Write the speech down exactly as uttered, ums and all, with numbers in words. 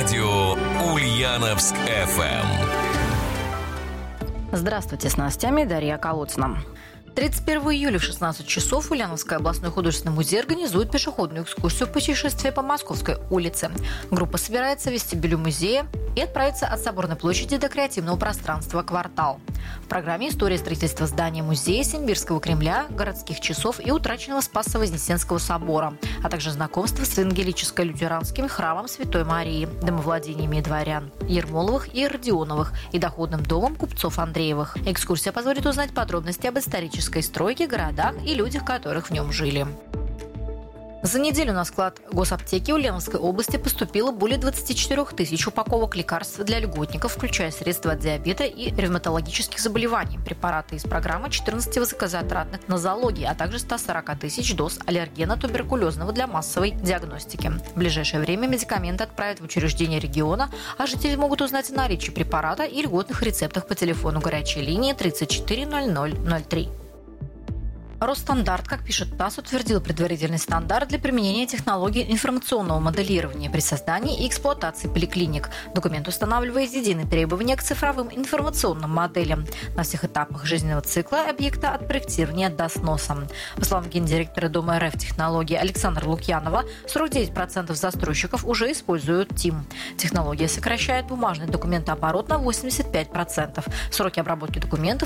Радио Ульяновск эф эм. Здравствуйте, с новостями Дарья Колодцина. тридцать первого июля в шестнадцать часов Ульяновский областной художественный музей организует пешеходную экскурсию путешествия по Московской улице. Группа собирается в вестибюле музея и отправится от Соборной площади до креативного пространства «Квартал». В программе история строительства здания музея, Симбирского Кремля, городских часов и утраченного Спасо-Вознесенского собора, а также знакомство с евангелическо-лютеранским храмом Святой Марии, домовладениями дворян Ермоловых и Родионовых и доходным домом купцов Андреевых. Экскурсия позволит узнать подробности об исторической стройке, городах и людях, которых в нем жили. За неделю на склад госаптеки Ульяновской области поступило более двадцать четыре тысяч упаковок лекарств для льготников, включая средства от диабета и ревматологических заболеваний, препараты из программы четырнадцати высокозатратных нозологий, а также сто сорок тысяч доз аллергена туберкулезного для массовой диагностики. В ближайшее время медикаменты отправят в учреждения региона, а жители могут узнать о наличии препарата и льготных рецептах по телефону горячей линии тридцать четыре ноль ноль ноль три. Росстандарт, как пишет ТАСС, утвердил предварительный стандарт для применения технологий информационного моделирования при создании и эксплуатации поликлиник. Документ устанавливает единые требования к цифровым информационным моделям на всех этапах жизненного цикла объекта от проектирования до сноса. По словам гендиректора Дома РФ технологии Александра Лукьянова, сорок девять процентов застройщиков уже используют ТИМ. Технология сокращает бумажный документооборот на восемьдесят пять процентов. Сроки обработки документов